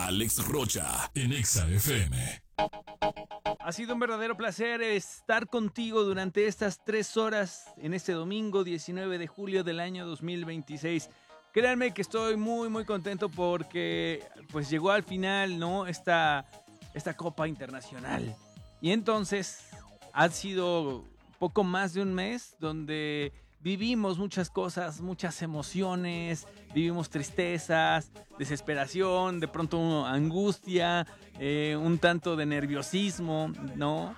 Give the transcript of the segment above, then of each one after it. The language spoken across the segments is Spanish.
Alex Rocha en Exa FM. Ha sido un verdadero placer estar contigo durante estas 3 horas en este domingo 19 de julio del año 2026. Créanme que estoy muy contento porque pues llegó al final, ¿no? Esta Copa Internacional. Y entonces ha sido poco más de un mes donde vivimos muchas cosas, muchas emociones, vivimos tristezas, desesperación, de pronto angustia, un tanto de nerviosismo, ¿no?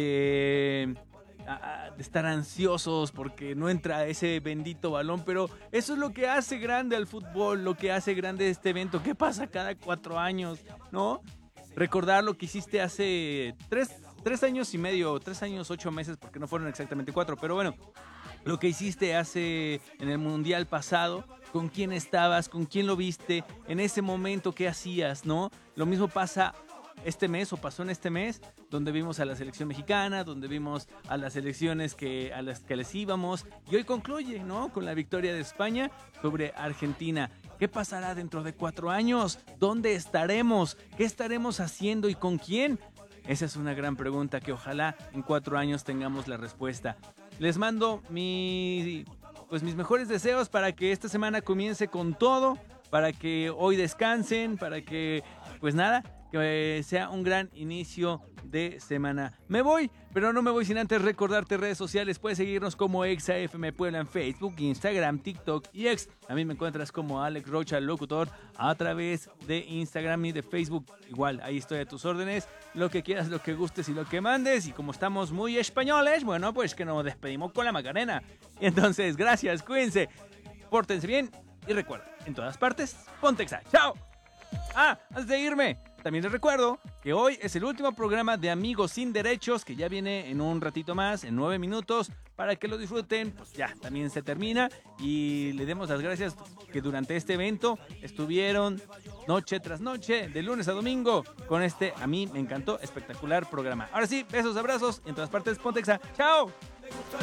De estar ansiosos porque no entra ese bendito balón, pero eso es lo que hace grande al fútbol, lo que hace grande este evento que pasa cada 4 años, ¿no? Recordar lo que hiciste hace 3 años y medio, 3 años, 8 meses, porque no fueron exactamente 4, pero bueno, lo que hiciste en el Mundial pasado, con quién estabas, con quién lo viste, en ese momento qué hacías, ¿no? Lo mismo pasa este mes o pasó en este mes, donde vimos a la selección mexicana, donde vimos a las selecciones a las que les íbamos, y hoy concluye, ¿no? Con la victoria de España sobre Argentina. ¿Qué pasará dentro de 4 años? ¿Dónde estaremos? ¿Qué estaremos haciendo y con quién? Esa es una gran pregunta que ojalá en 4 años tengamos la respuesta. Les mando mis mejores deseos para que esta semana comience con todo, para que hoy descansen, para que, pues nada, que sea un gran inicio de semana. Me voy, pero no me voy sin antes recordarte redes sociales. Puedes seguirnos como ExaFM Puebla en Facebook, Instagram, TikTok y X. A mí me encuentras como Alex Rocha Locutor a través de Instagram y de Facebook. Igual, ahí estoy a tus órdenes. Lo que quieras, lo que gustes y lo que mandes. Y como estamos muy españoles, bueno, pues que nos despedimos con la Macarena. Entonces, gracias, cuídense, pórtense bien y recuerda, en todas partes, ponte Exa. ¡Chao! Antes de irme, también les recuerdo que hoy es el último programa de Amigos Sin Derechos, que ya viene en un ratito más, en 9 minutos, para que lo disfruten. Pues ya, también se termina y le demos las gracias que durante este evento estuvieron noche tras noche, de lunes a domingo, con a mí me encantó, espectacular programa. Ahora sí, besos, abrazos, en todas partes, ponte Exa. ¡Chao!